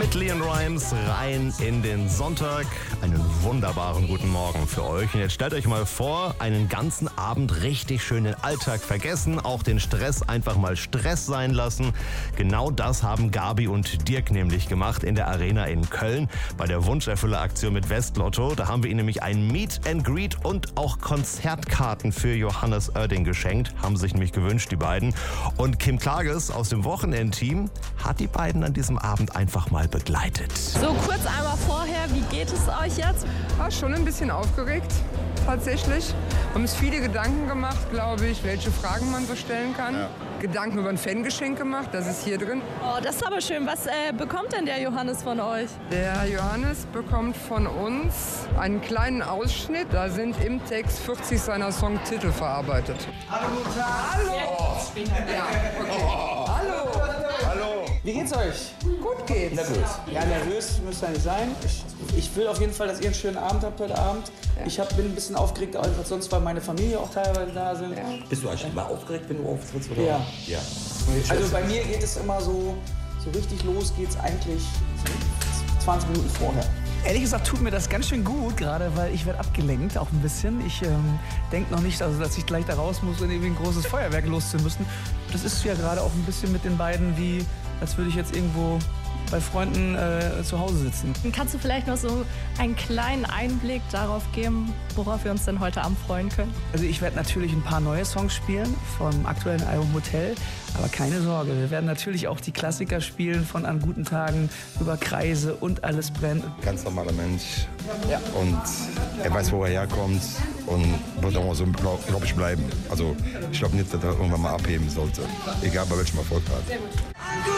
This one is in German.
mit Leon Rimes rein in den Sonntag. Einen wunderbaren guten Morgen für euch. Und jetzt stellt euch mal vor, einen ganzen Abend richtig schön den Alltag vergessen, auch den Stress einfach mal Stress sein lassen. Genau das haben Gabi und Dirk nämlich gemacht in der Arena in Köln bei der Wunscherfüller-Aktion mit Westlotto. Da haben wir ihnen nämlich ein Meet and Greet und auch Konzertkarten für Johannes Oerding geschenkt. Haben sich nämlich gewünscht, die beiden. Und Kim Klages aus dem Wochenendteam hat die beiden an diesem Abend einfach mal begleitet. So, kurz einmal vorher, wie geht es euch jetzt? War schon ein bisschen aufgeregt, tatsächlich. Wir haben uns viele Gedanken gemacht, glaube ich, welche Fragen man so stellen kann. Ja. Gedanken über ein Fangeschenk gemacht, das ist hier drin. Oh, das ist aber schön. Was bekommt denn der Johannes von euch? Der Johannes bekommt von uns einen kleinen Ausschnitt. Da sind im Text 40 seiner Songtitel verarbeitet. Hallo, guten Tag. Hallo! Ja, okay. Hallo! Hallo! Wie geht's euch? Gut geht's. Na gut. Ja, nervös müsst ihr nicht sein. Ich will auf jeden Fall, dass ihr einen schönen Abend habt heute Abend. Ja. Ich bin ein bisschen aufgeregt, als sonst, weil meine Familie auch teilweise da sind. Ja. Bist du eigentlich immer aufgeregt, wenn du auftrittst? Oder? Ja. Ja. Also bei mir geht es immer so richtig los geht's eigentlich 20 Minuten vorher. Ehrlich gesagt tut mir das ganz schön gut, gerade weil ich werde abgelenkt, auch ein bisschen. Ich denke noch nicht, dass ich gleich da raus muss und irgendwie ein großes Feuerwerk loszumüssen. Das ist ja gerade auch ein bisschen mit den beiden wie, als würde ich jetzt irgendwo bei Freunden zu Hause sitzen. Kannst du vielleicht noch so einen kleinen Einblick darauf geben, worauf wir uns denn heute Abend freuen können? Also ich werde natürlich ein paar neue Songs spielen vom aktuellen Album Hotel, aber keine Sorge, wir werden natürlich auch die Klassiker spielen von An guten Tagen über Kreise und Alles brennt. Ganz normaler Mensch, ja. Und er weiß, wo er herkommt und wird auch so, glaube ich, bleiben. Also ich glaube nicht, dass er irgendwann mal abheben sollte, egal bei welchem Erfolg er hat.